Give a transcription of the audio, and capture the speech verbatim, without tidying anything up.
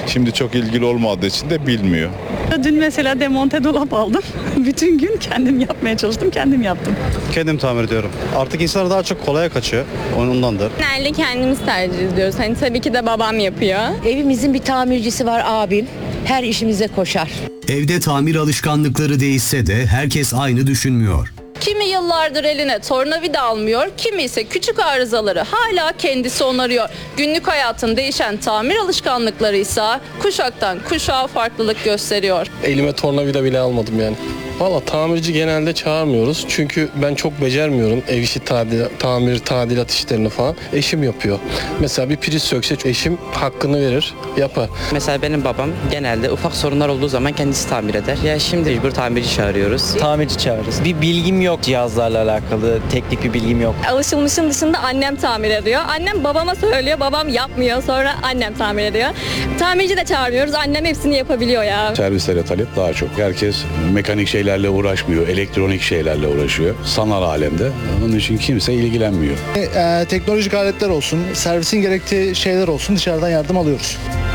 Şimdi çok ilgili olmadığı için de bilmiyor. Dün mesela demonte dolap aldım. Bütün gün kendim yapmaya çalıştım, kendim yaptım. Kendim tamir ediyorum. Artık insanlar daha çok kolaya kaçıyor. Ondandır. Genelde kendimiz tercih ediyoruz. Hani tabii ki de babam yapıyor. Evimizin bir tamircisi var, abim. Her işimize koşar. Evde tamir alışkanlıkları değişse de herkes aynı düşünmüyor. Kimi yıllardır eline tornavida almıyor, kimi ise küçük arızaları hala kendisi onarıyor. Günlük hayatın değişen tamir alışkanlıkları ise kuşaktan kuşağa farklılık gösteriyor. Elime tornavida bile almadım yani. Valla tamirci genelde çağırmıyoruz çünkü ben çok becermiyorum ev işi tadilat, tamir, tadilat işlerini falan. Eşim yapıyor. Mesela bir priz sökse eşim hakkını verir, yapar. Mesela benim babam genelde ufak sorunlar olduğu zaman kendisi tamir eder. Ya şimdi mecbur tamirci çağırıyoruz. Tamirci çağırırız. Bir bilgim yok cihazlarla alakalı, teknik bir bilgim yok. Alışılmışın dışında annem tamir ediyor. Annem babama söylüyor, babam yapmıyor. Sonra annem tamir ediyor. Tamirci de çağırmıyoruz. Annem hepsini yapabiliyor ya. Servislere talep daha çok. Herkes mekanik şeylerle uğraşmıyor, elektronik şeylerle uğraşıyor. Sanal alemde. Onun için kimse ilgilenmiyor. E, teknolojik aletler olsun, servisin gerektiği şeyler olsun dışarıdan yardım alıyoruz.